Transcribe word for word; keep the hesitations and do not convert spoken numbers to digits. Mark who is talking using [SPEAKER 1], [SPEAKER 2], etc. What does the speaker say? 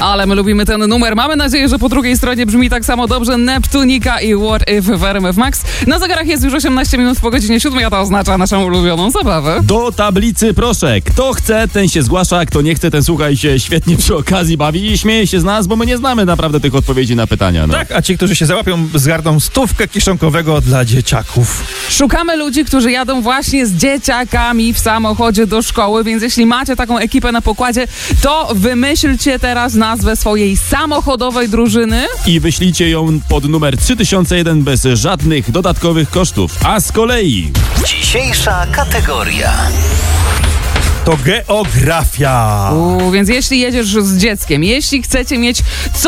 [SPEAKER 1] Ale my lubimy ten numer. Mamy nadzieję, że po drugiej stronie brzmi tak samo dobrze. Neptunika i What If w R M F Max. Na zegarach jest już osiemnaście minut po godzinie siódmej, a to oznacza naszą ulubioną zabawę.
[SPEAKER 2] Do tablicy proszę. Kto chce, ten się zgłasza, kto nie chce, ten słuchaj się świetnie przy okazji bawi i śmieje się z nas, bo my nie znamy naprawdę tych odpowiedzi na pytania. No.
[SPEAKER 3] Tak, a ci, którzy się załapią, zgarną stówkę kieszonkowego dla dzieciaków.
[SPEAKER 1] Szukamy ludzi, którzy jadą właśnie z dzieciakami w samochodzie do szkoły, więc jeśli macie taką ekipę na pokładzie, to wymyślcie teraz nazwę swojej samochodowej drużyny.
[SPEAKER 2] I wyślijcie ją pod numer trzy tysiące jeden bez żadnych dodatkowych kosztów. A z kolei...
[SPEAKER 4] Dzisiejsza kategoria
[SPEAKER 3] To geografia.
[SPEAKER 1] Uuu, więc jeśli jedziesz z dzieckiem, jeśli chcecie mieć co